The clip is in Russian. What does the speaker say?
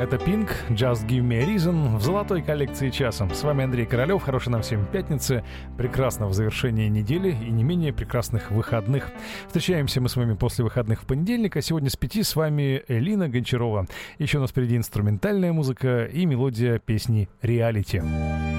Это Pink, Just Give Me a Reason в золотой коллекции часа. С вами Андрей Королёв. Хорошей нам всем пятницы, прекрасного завершения недели и не менее прекрасных выходных. Встречаемся мы с вами после выходных в понедельник, а сегодня с 5 с вами Элина Гончарова. Еще у нас впереди инструментальная музыка и мелодия песни «Реалити».